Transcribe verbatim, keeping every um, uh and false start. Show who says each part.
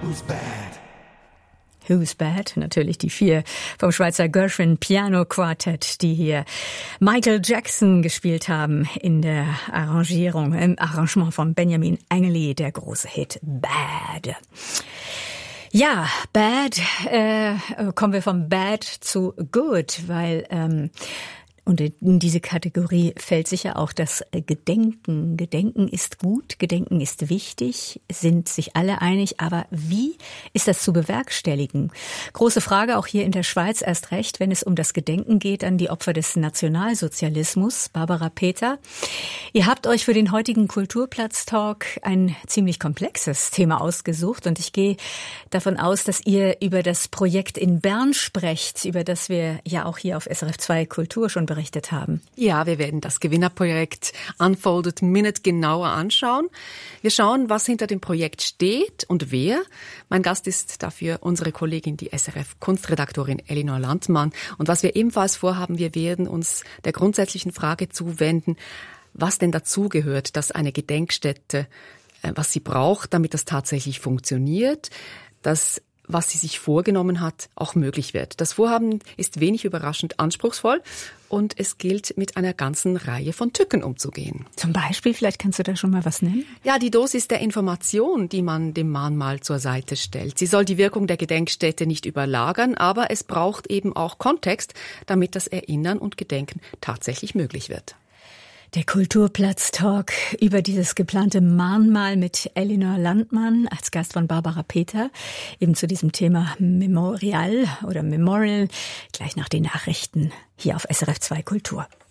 Speaker 1: Who's bad?
Speaker 2: Who's Bad? Natürlich die vier vom Schweizer Gershwin Piano Quartett, die hier Michael Jackson gespielt haben in der Arrangierung, im Arrangement von Benjamin Engeli, der große Hit Bad. Ja, Bad, äh, kommen wir vom Bad zu Good, weil ähm, und in diese Kategorie fällt sicher auch das Gedenken. Gedenken ist gut, Gedenken ist wichtig, sind sich alle einig. Aber wie ist das zu bewerkstelligen? Große Frage auch hier in der Schweiz, erst recht, wenn es um das Gedenken geht an die Opfer des Nationalsozialismus. Barbara Peter, ihr habt euch für den heutigen Kulturplatz-Talk ein ziemlich komplexes Thema ausgesucht. Und ich gehe davon aus, dass ihr über das Projekt in Bern sprecht, über das wir ja auch hier auf S R F zwei Kultur schon berichtet haben.
Speaker 3: Ja, wir werden das Gewinnerprojekt Unfolded Minute genauer anschauen. Wir schauen, was hinter dem Projekt steht und wer. Mein Gast ist dafür unsere Kollegin, die S R F-Kunstredaktorin Elinor Landmann. Und was wir ebenfalls vorhaben, wir werden uns der grundsätzlichen Frage zuwenden, was denn dazugehört, dass eine Gedenkstätte, was sie braucht, damit das tatsächlich funktioniert, dass was sie sich vorgenommen hat, auch möglich wird. Das Vorhaben ist wenig überraschend anspruchsvoll und es gilt, mit einer ganzen Reihe von Tücken umzugehen.
Speaker 2: Zum Beispiel, vielleicht kannst du da schon mal was nennen?
Speaker 3: Ja, die Dosis der Information, die man dem Mahnmal zur Seite stellt. Sie soll die Wirkung der Gedenkstätte nicht überlagern, aber es braucht eben auch Kontext, damit das Erinnern und Gedenken tatsächlich möglich wird.
Speaker 2: Der Kulturplatz-Talk über dieses geplante Mahnmal mit Elinor Landmann als Gast von Barbara Peter, eben zu diesem Thema Memorial oder Memorial, gleich nach den Nachrichten hier auf S R F zwei Kultur.